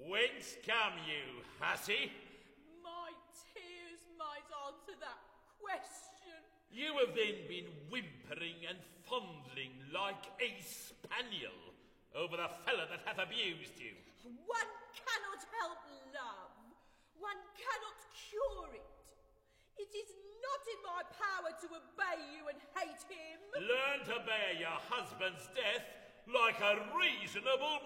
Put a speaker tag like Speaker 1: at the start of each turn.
Speaker 1: Whence come you, hussy?
Speaker 2: My tears might answer that question.
Speaker 1: You have then been whimpering and fondling like a spaniel over the fellow that hath abused you.
Speaker 2: One cannot help love. One cannot cure it. It is not in my power to obey you and hate him.
Speaker 1: Learn to bear your husband's death like a reasonable